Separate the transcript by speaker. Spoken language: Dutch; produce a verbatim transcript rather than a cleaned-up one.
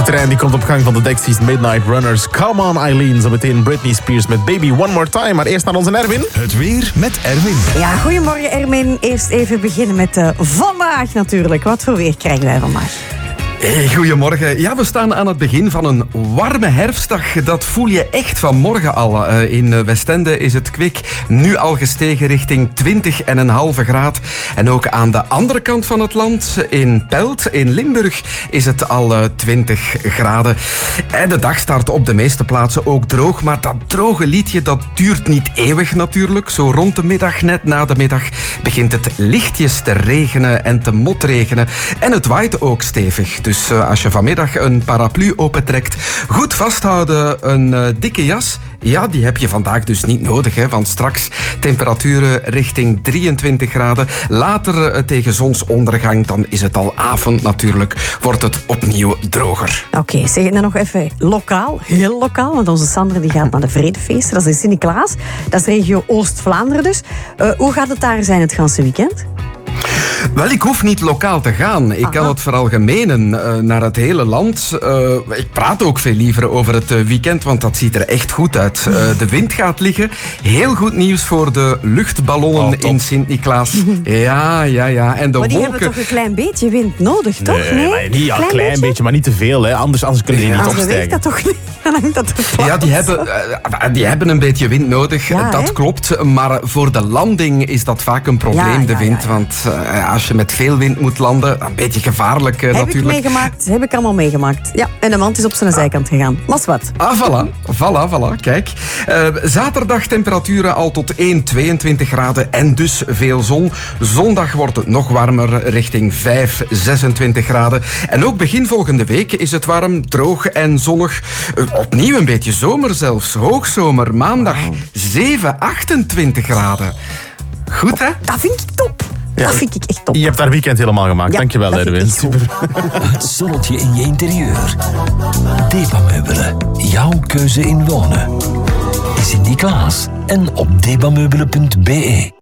Speaker 1: trein die komt op gang van de Dexys Midnight Runners. Come on Eileen, zo meteen Britney Spears met Baby One More Time. Maar eerst naar onze Erwin.
Speaker 2: Het weer met Erwin.
Speaker 3: Ja, goedemorgen Erwin. Eerst even beginnen met uh, vandaag natuurlijk. Wat voor weer krijgen wij vandaag?
Speaker 4: Hey, goedemorgen. Ja, we staan aan het begin van een warme herfstdag. Dat voel je echt vanmorgen al. Uh, in Westende is het kwik nu al gestegen richting twintig komma vijf graad. En ook aan de andere kant van het land, in Pelt, in Limburg, is het al uh, twintig graden. En de dag start op de meeste plaatsen ook droog. Maar dat droge liedje, dat duurt niet eeuwig natuurlijk. Zo rond de middag, net na de middag, begint het lichtjes te regenen en te motregenen. En het waait ook stevig. Dus uh, als je vanmiddag een paraplu opentrekt, goed vasthouden, een uh, dikke jas. Ja, die heb je vandaag dus niet nodig, hè, want straks temperaturen richting drieëntwintig graden. Later uh, tegen zonsondergang, dan is het al avond natuurlijk, wordt het opnieuw droger.
Speaker 3: Oké, okay, zeg het dan nog even lokaal, heel lokaal, want onze Sander die gaat naar de Vredefeesten. Dat is in Sint-Niklaas, dat is regio Oost-Vlaanderen dus. Uh, hoe gaat het daar zijn het ganse weekend?
Speaker 4: Wel, ik hoef niet lokaal te gaan. Ik Aha. kan het veralgemenen uh, naar het hele land. Uh, ik praat ook veel liever over het uh, weekend, want dat ziet er echt goed uit. Uh, de wind gaat liggen. Heel goed nieuws voor de luchtballonnen oh, in Sint-Niklaas. Ja, ja, ja. En de
Speaker 3: maar die
Speaker 4: wolken...
Speaker 3: hebben toch een klein beetje wind nodig, toch?
Speaker 1: Nee,
Speaker 3: nee?
Speaker 1: Maar niet, ja,
Speaker 3: klein,
Speaker 1: klein beetje? beetje, maar niet te veel. Hè. Anders, anders kunnen die ja, niet opstijgen.
Speaker 3: Weet dat toch niet? Dan hangt dat toch
Speaker 4: ja, die hebben, uh, die hebben een beetje wind nodig. Ja, dat hè? klopt. Maar voor de landing is dat vaak een probleem, ja, ja, de wind. Ja, ja. Want uh, als je met veel wind moet landen, een beetje gevaarlijk uh,
Speaker 3: heb
Speaker 4: natuurlijk.
Speaker 3: Heb ik meegemaakt. Heb ik allemaal meegemaakt. Ja, en de mand is op zijn ah. zijkant gegaan. Was wat.
Speaker 4: Ah, voilà. Voilà, voilà. Kijk. Uh, zaterdag temperaturen al tot één, tweeëntwintig graden en dus veel zon. Zondag wordt het nog warmer, richting vijf, zesentwintig graden. En ook begin volgende week is het warm, droog en zonnig. Uh, opnieuw een beetje zomer zelfs. Hoogzomer, maandag wow. zeven, achtentwintig graden. Goed, hè?
Speaker 3: Dat vind ik top. Ja. Dat vind ik echt top.
Speaker 1: Je hebt daar weekend helemaal gemaakt. Ja, dankjewel, Erwin.
Speaker 2: Super. Het zonnetje in je interieur. Depa Meubelen. Jouw keuze in wonen. In Sint-Niklaas en op depameubelen punt be.